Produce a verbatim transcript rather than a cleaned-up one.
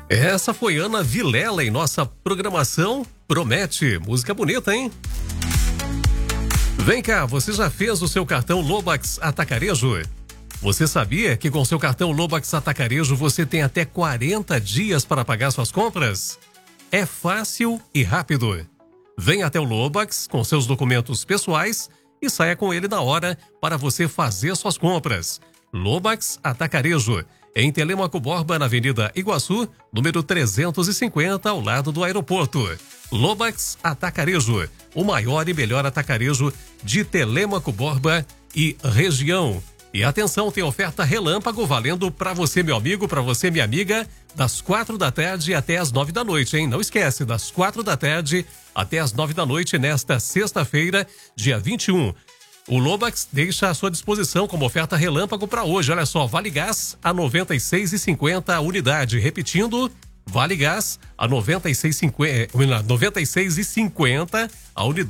Essa foi Ana Vilela em nossa programação. Promete. Música bonita, hein? Vem cá, você já fez o seu cartão Lobax Atacarejo? Você sabia que com seu cartão Lobax Atacarejo você tem até quarenta dias para pagar suas compras? É fácil e rápido. Venha até o Lobax com seus documentos pessoais e saia com ele na hora para você fazer suas compras. Lobax Atacarejo, em Telêmaco Borba, na Avenida Iguaçu, número trezentos e cinquenta, ao lado do aeroporto. Lobax Atacarejo, o maior e melhor atacarejo de Telêmaco Borba e região. E atenção, tem oferta relâmpago valendo para você, meu amigo, para você, minha amiga, das quatro da tarde até as nove da noite, hein? Não esquece, das quatro da tarde até as nove da noite nesta sexta-feira, dia vinte e um. O Lobax deixa à sua disposição como oferta relâmpago para hoje. Olha só, Vale Gás a noventa e seis reais e cinquenta centavos a unidade. Repetindo, Vale Gás a noventa e seis reais e cinquenta centavos a unidade.